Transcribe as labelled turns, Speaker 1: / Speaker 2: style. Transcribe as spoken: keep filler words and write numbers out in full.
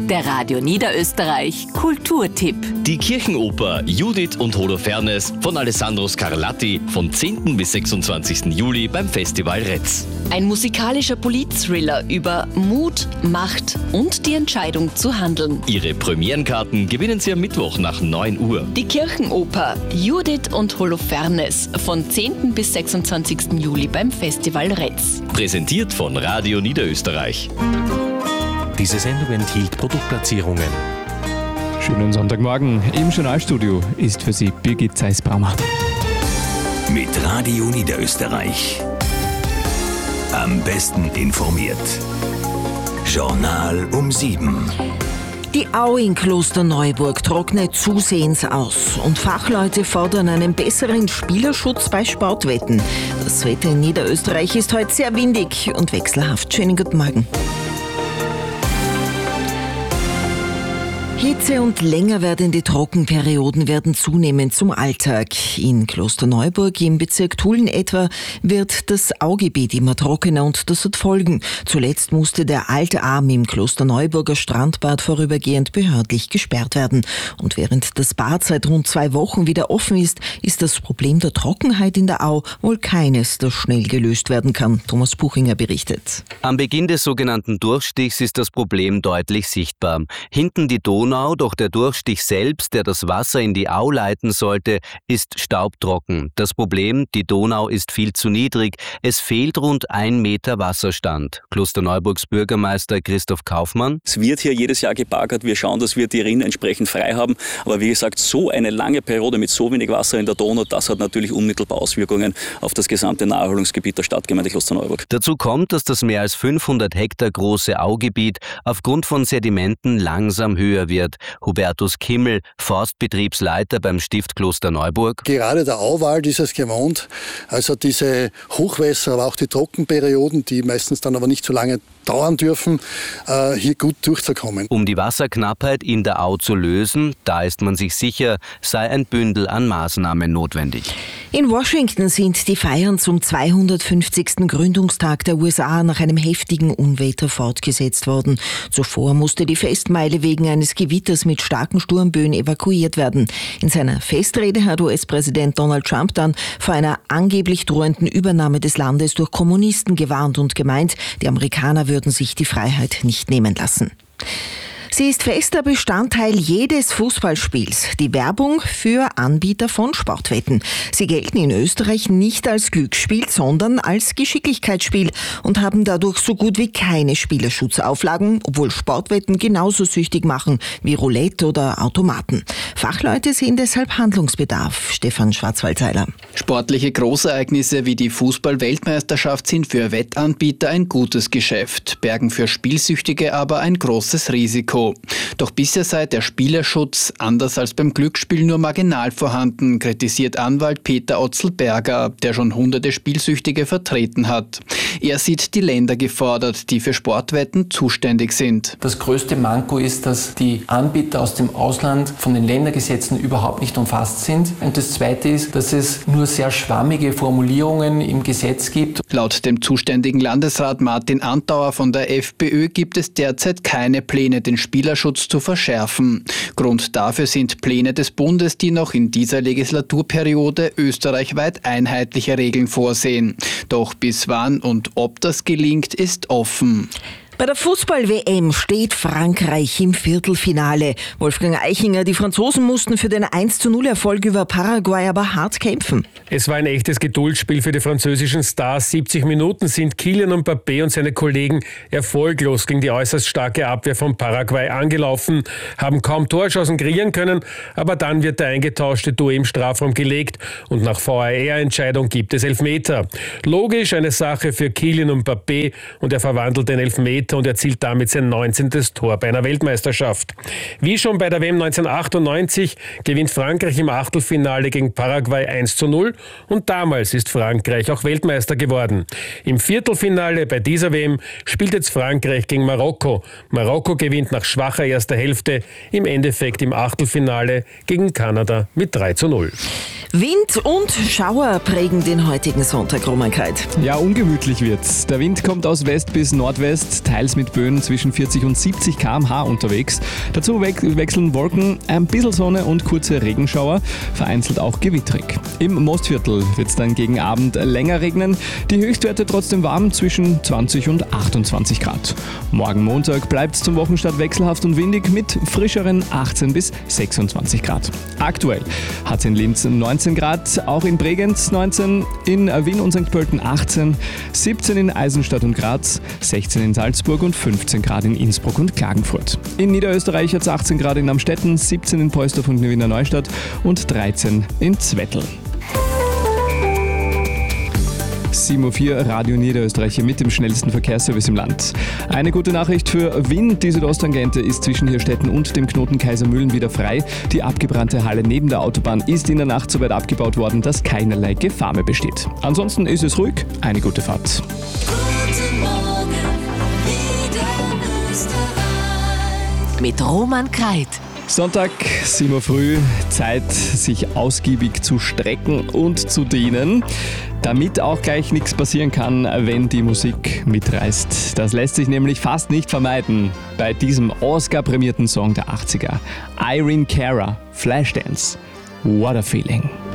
Speaker 1: Der Radio Niederösterreich Kulturtipp.
Speaker 2: Die Kirchenoper Judith und Holofernes von Alessandro Scarlatti von zehnten bis sechsundzwanzigsten Juli beim Festival Retz.
Speaker 1: Ein musikalischer Politthriller über Mut, Macht und die Entscheidung zu handeln.
Speaker 2: Ihre Premierenkarten gewinnen Sie am Mittwoch nach neun Uhr.
Speaker 1: Die Kirchenoper Judith und Holofernes von zehnten bis sechsundzwanzigsten Juli beim Festival Retz.
Speaker 2: Präsentiert von Radio Niederösterreich.
Speaker 3: Diese Sendung enthielt Produktplatzierungen.
Speaker 4: Schönen Sonntagmorgen. Im Journalstudio ist für Sie Birgit Zeiss-Brammer.
Speaker 5: Mit Radio Niederösterreich. Am besten informiert. Journal um sieben.
Speaker 6: Die Au in Klosterneuburg trocknet zusehends aus und Fachleute fordern einen besseren Spielerschutz bei Sportwetten. Das Wetter in Niederösterreich ist heute sehr windig und wechselhaft. Schönen guten Morgen. Hitze und länger werdende Trockenperioden werden zunehmend zum Alltag. In Klosterneuburg im Bezirk Tulln etwa wird das Augebiet immer trockener und das hat Folgen. Zuletzt musste der Altarm im Klosterneuburger Strandbad vorübergehend behördlich gesperrt werden. Und während das Bad seit rund zwei Wochen wieder offen ist, ist das Problem der Trockenheit in der Au wohl keines, das schnell gelöst werden kann. Thomas Buchinger berichtet.
Speaker 7: Am Beginn des sogenannten Durchstichs ist das Problem deutlich sichtbar. Hinten die Donau, doch der Durchstich selbst, der das Wasser in die Au leiten sollte, ist staubtrocken. Das Problem, die Donau ist viel zu niedrig. Es fehlt rund ein Meter Wasserstand. Klosterneuburgs Bürgermeister Christoph Kaufmann.
Speaker 8: Es wird hier jedes Jahr gebaggert. Wir schauen, dass wir die Rinnen entsprechend frei haben. Aber wie gesagt, so eine lange Periode mit so wenig Wasser in der Donau, das hat natürlich unmittelbar Auswirkungen auf das gesamte Naherholungsgebiet der Stadtgemeinde Klosterneuburg.
Speaker 7: Dazu kommt, dass das mehr als fünfhundert Hektar große Augebiet aufgrund von Sedimenten langsam höher wird. Hubertus Kimmel, Forstbetriebsleiter beim Stift Klosterneuburg.
Speaker 9: Gerade der Auwald ist es gewohnt, also diese Hochwässer, aber auch die Trockenperioden, die meistens dann aber nicht so lange dauern dürfen, äh, hier gut durchzukommen.
Speaker 7: Um die Wasserknappheit in der Au zu lösen, da ist man sich sicher, sei ein Bündel an Maßnahmen notwendig.
Speaker 6: In Washington sind die Feiern zum zweihundertfünfzigsten Gründungstag der U S A nach einem heftigen Unwetter fortgesetzt worden. Zuvor musste die Festmeile wegen eines Gewitters mit starken Sturmböen evakuiert werden. In seiner Festrede hat U S-Präsident Donald Trump dann vor einer angeblich drohenden Übernahme des Landes durch Kommunisten gewarnt und gemeint, die Amerikaner würden sich die Freiheit nicht nehmen lassen. Sie ist fester Bestandteil jedes Fußballspiels, die Werbung für Anbieter von Sportwetten. Sie gelten in Österreich nicht als Glücksspiel, sondern als Geschicklichkeitsspiel und haben dadurch so gut wie keine Spielerschutzauflagen, obwohl Sportwetten genauso süchtig machen wie Roulette oder Automaten. Fachleute sehen deshalb Handlungsbedarf. Stefan Schwarzwaldheiler.
Speaker 10: Sportliche Großereignisse wie die Fußball-Weltmeisterschaft sind für Wettanbieter ein gutes Geschäft, bergen für Spielsüchtige aber ein großes Risiko. Doch bisher sei der Spielerschutz anders als beim Glücksspiel nur marginal vorhanden, kritisiert Anwalt Peter Otzelberger, der schon hunderte Spielsüchtige vertreten hat. Er sieht die Länder gefordert, die für Sportwetten zuständig sind.
Speaker 11: Das größte Manko ist, dass die Anbieter aus dem Ausland von den Ländergesetzen überhaupt nicht umfasst sind. Und das Zweite ist, dass es nur sehr schwammige Formulierungen im Gesetz gibt.
Speaker 10: Laut dem zuständigen Landesrat Martin Antauer von der FPÖ gibt es derzeit keine Pläne, den Spielerschutz zu verschärfen. Grund dafür sind Pläne des Bundes, die noch in dieser Legislaturperiode österreichweit einheitliche Regeln vorsehen. Doch bis wann und ob das gelingt, ist offen.
Speaker 6: Bei der Fußball-W M steht Frankreich im Viertelfinale. Wolfgang Eichinger, die Franzosen mussten für den eins zu null Erfolg über Paraguay aber hart kämpfen.
Speaker 12: Es war ein echtes Geduldsspiel für die französischen Stars. siebzig Minuten sind Kylian Mbappé und seine Kollegen erfolglos gegen die äußerst starke Abwehr von Paraguay angelaufen, haben kaum Torchancen kreieren können, aber dann wird der eingetauschte Duo im Strafraum gelegt und nach V A R-Entscheidung gibt es Elfmeter. Logisch eine Sache für Kylian Mbappé und er verwandelt den Elfmeter und erzielt damit sein neunzehntes Tor bei einer Weltmeisterschaft. Wie schon bei der W M neunzehnhundertachtundneunzig gewinnt Frankreich im Achtelfinale gegen Paraguay eins zu null und damals ist Frankreich auch Weltmeister geworden. Im Viertelfinale bei dieser W M spielt jetzt Frankreich gegen Marokko. Marokko gewinnt nach schwacher erster Hälfte im Endeffekt im Achtelfinale gegen Kanada mit drei zu null.
Speaker 6: Wind und Schauer prägen den heutigen Sonntag, Roman Kreit.
Speaker 4: Ja, ungemütlich wird's. Der Wind kommt aus West bis Nordwest, teilweise teils mit Böen zwischen vierzig und siebzig Kilometer pro Stunde unterwegs. Dazu we- wechseln Wolken, ein bisschen Sonne und kurze Regenschauer, vereinzelt auch gewittrig. Im Mostviertel wird es dann gegen Abend länger regnen. Die Höchstwerte trotzdem warm zwischen zwanzig und achtundzwanzig Grad. Morgen Montag bleibt es zum Wochenstart wechselhaft und windig mit frischeren achtzehn bis sechsundzwanzig Grad. Aktuell hat es in Linz neunzehn Grad, auch in Bregenz neunzehn, in Wien und Sankt Pölten achtzehn, siebzehn in Eisenstadt und Graz, sechzehn in Salzburg und fünfzehn Grad in Innsbruck und Klagenfurt. In Niederösterreich hat es achtzehn Grad in Amstetten, siebzehn in Poisdorf und Wiener Neustadt und dreizehn in Zwettl. sieben Uhr vier, Radio Niederösterreich mit dem schnellsten Verkehrsservice im Land. Eine gute Nachricht für Wien. Die Südosttangente ist zwischen Hirstetten und dem Knoten Kaisermühlen wieder frei. Die abgebrannte Halle neben der Autobahn ist in der Nacht so weit abgebaut worden, dass keinerlei Gefahr mehr besteht. Ansonsten ist es ruhig. Eine gute Fahrt.
Speaker 13: Guten Morgen, Niederösterreich. Mit Roman Kreit.
Speaker 4: Sonntag, sieben Uhr früh, Zeit, sich ausgiebig zu strecken und zu dehnen, damit auch gleich nichts passieren kann, wenn die Musik mitreißt. Das lässt sich nämlich fast nicht vermeiden bei diesem Oscar-prämierten Song der achtziger. Irene Cara, Flashdance, What a Feeling.